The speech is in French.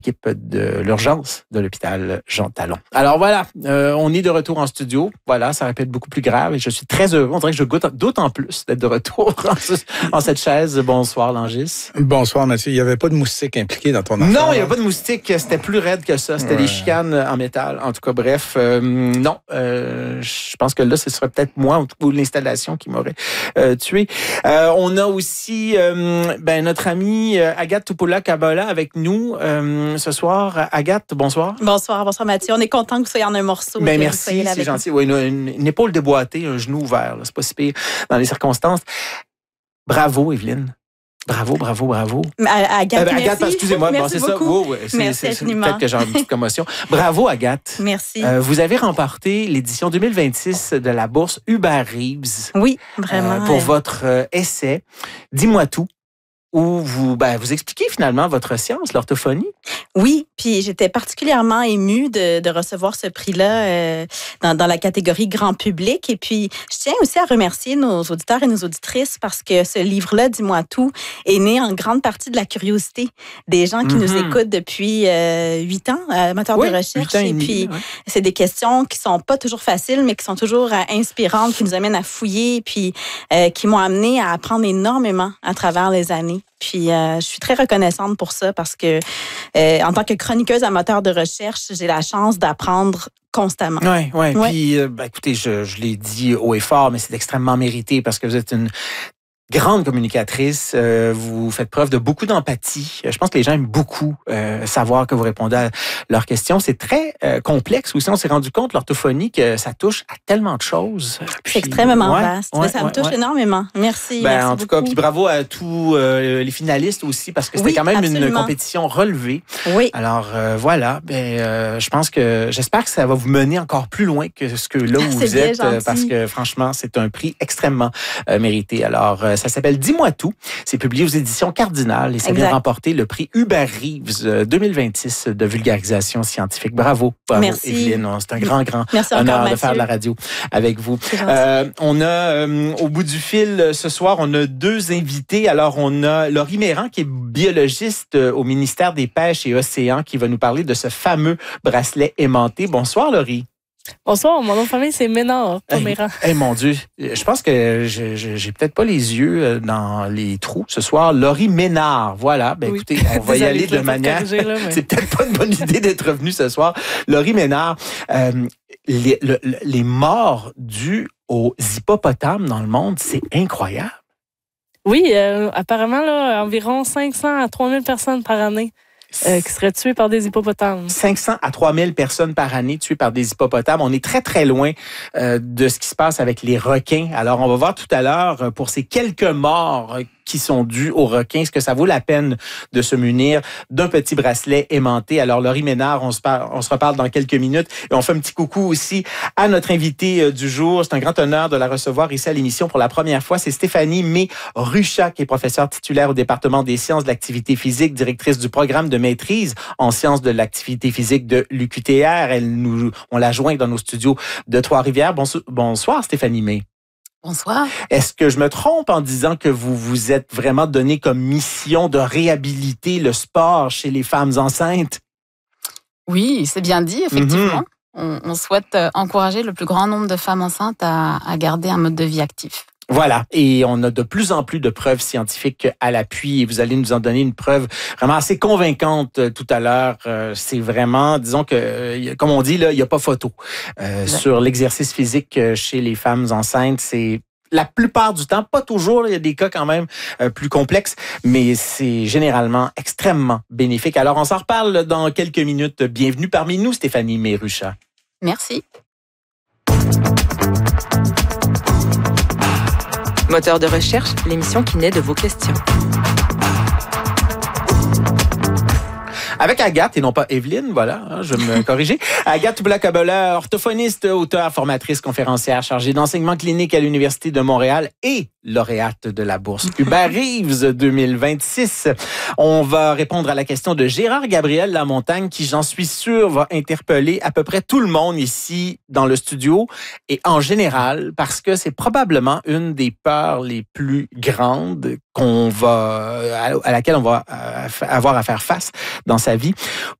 équipe de l'urgence de l'hôpital Jean Talon. Alors voilà, on est de retour en studio. Voilà, ça aurait pu être beaucoup plus grave et je suis très heureux. On dirait que je goûte d'autant plus d'être de retour en cette chaise. Bonsoir, Langis. Bonsoir, Mathieu. Il n'y avait pas de moustique impliqué dans ton affaire? Non, il n'y avait pas de moustique. C'était plus raide que ça. C'était des chicanes en métal. En tout cas, bref, non. Je pense que là, ce serait peut-être moi ou l'installation qui m'aurait tué. On a aussi notre amie Agathe Tupoula-Kabala avec nous ce soir. Agathe, bonsoir. Bonsoir Mathieu. On est content que vous soyez en un morceau. Merci, c'est gentil. Oui, une épaule déboîtée, un genou ouvert. Là. C'est pas si pire dans les circonstances. Bravo, Evelyne. Bravo. Agathe, excusez-moi. Merci c'est beaucoup. ça. Merci infiniment. Peut-être que j'ai une petite commotion. Bravo, Agathe. Merci. Vous avez remporté l'édition 2026 de la bourse Hubert Reeves. Oui, vraiment. Pour votre essai « Dis-moi tout ». Où vous expliquez finalement votre science, l'orthophonie. Oui, puis j'étais particulièrement émue de recevoir ce prix-là dans la catégorie grand public. Et puis, je tiens aussi à remercier nos auditeurs et nos auditrices parce que ce livre-là, Dis-moi tout, est né en grande partie de la curiosité des gens qui nous écoutent depuis 8 ans, amateurs de recherche. Et puis, c'est des questions qui sont pas toujours faciles, mais qui sont toujours inspirantes, qui nous amènent à fouiller, puis qui m'ont amené à apprendre énormément à travers les années. Puis, je suis très reconnaissante pour ça parce que, en tant que chroniqueuse amateur de recherche, j'ai la chance d'apprendre constamment. Oui. Puis, écoutez, je l'ai dit haut et fort, mais c'est extrêmement mérité parce que vous êtes une grande communicatrice, vous faites preuve de beaucoup d'empathie. Je pense que les gens aiment beaucoup savoir que vous répondez à leurs questions. C'est très complexe aussi. On s'est rendu compte, l'orthophonie, que ça touche à tellement de choses. C'est extrêmement vaste. Ça me touche énormément. Merci. Merci en beaucoup. tout cas, puis bravo à tous les finalistes aussi, parce que c'était quand même absolument. une compétition relevée. Oui. Alors voilà, j'espère que ça va vous mener encore plus loin que ce que là où vous êtes, parce que franchement, c'est un prix extrêmement mérité. Alors, ça s'appelle Dis-moi tout. C'est publié aux éditions Cardinal et ça vient remporter le prix Hubert Reeves 2026 de vulgarisation scientifique. Bravo, Merci. Evelyne. C'est un grand Merci honneur encore, de faire de la radio avec vous. On a, au bout du fil, ce soir, on a 2 invités. Alors, on a Laurie Mérand, qui est biologiste au ministère des Pêches et Océans, qui va nous parler de ce fameux bracelet aimanté. Bonsoir, Laurie. Bonsoir, mon nom de famille, c'est Ménard, pas Mérand. Mon Dieu, je pense que j'ai peut-être pas les yeux dans les trous ce soir. Laurie Ménard, voilà. Écoutez, on va y aller de manière... C'est peut-être pas une bonne idée d'être revenu ce soir. Laurie Ménard, les morts dues aux hippopotames dans le monde, c'est incroyable. Oui, apparemment, là, environ 500 à 3000 personnes par année. Qui seraient tués par des hippopotames. 500 à 3000 personnes par année tuées par des hippopotames. On est très, très loin de ce qui se passe avec les requins. Alors, on va voir tout à l'heure, pour ces quelques morts qui sont dus aux requins, est-ce que ça vaut la peine de se munir d'un petit bracelet aimanté? Alors, Laurie Ménard, on se reparle dans quelques minutes. Et on fait un petit coucou aussi à notre invitée du jour. C'est un grand honneur de la recevoir ici à l'émission pour la première fois. C'est Stéphanie May-Ruchat, qui est professeure titulaire au département des sciences de l'activité physique, directrice du programme de maîtrise en sciences de l'activité physique de l'UQTR. On l'a joint dans nos studios de Trois-Rivières. Bonsoir, Stéphanie May. Bonsoir. Est-ce que je me trompe en disant que vous vous êtes vraiment donné comme mission de réhabiliter le sport chez les femmes enceintes? Oui, c'est bien dit, effectivement. On souhaite encourager le plus grand nombre de femmes enceintes à garder un mode de vie actif. Voilà, et on a de plus en plus de preuves scientifiques à l'appui et vous allez nous en donner une preuve vraiment assez convaincante tout à l'heure. C'est vraiment, disons que, comme on dit, là, il n'y a pas photo. Sur l'exercice physique chez les femmes enceintes, c'est la plupart du temps, pas toujours, il y a des cas quand même plus complexes, mais c'est généralement extrêmement bénéfique. Alors, on s'en reparle dans quelques minutes. Bienvenue parmi nous, Stéphanie May-Ruchat. Merci. Moteur de recherche, l'émission qui naît de vos questions. Avec Agathe, et non pas Evelyne, voilà, je vais me corriger. Agathe Tupoula-Kabala, orthophoniste, auteure, formatrice, conférencière, chargée d'enseignement clinique à l'Université de Montréal et lauréate de la bourse Hubert Reeves 2026. On va répondre à la question de Gérard Gabriel Lamontagne, qui, j'en suis sûr, va interpeller à peu près tout le monde ici dans le studio et en général, parce que c'est probablement une des peurs les plus grandes à laquelle on va avoir à faire face dans sa vie.